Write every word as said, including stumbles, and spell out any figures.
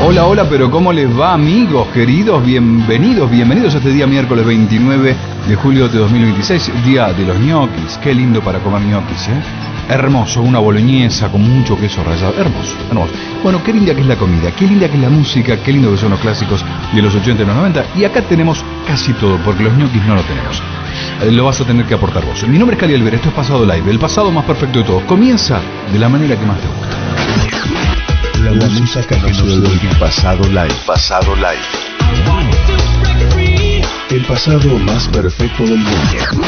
Hola, hola, pero ¿cómo les va, amigos queridos? Bienvenidos, bienvenidos a este día miércoles veintinueve de julio de dos mil veintiséis, día de los ñoquis. Qué lindo para comer ñoquis, ¿eh? Hermoso, una boloñesa con mucho queso rallado. Hermoso, hermoso. Bueno, qué linda que es la comida, qué linda que es la música, qué lindo que son los clásicos de los ochenta y los noventa. Y acá tenemos casi todo, porque los ñoquis no lo tenemos. Eh, lo vas a tener que aportar vos. Mi nombre es Cali Alver, esto es Pasado Live, el pasado más perfecto de todos. Comienza de la manera que más te gusta. La, la música que nos devuelve el pasado live. Pasado live. El pasado más perfecto del mundo.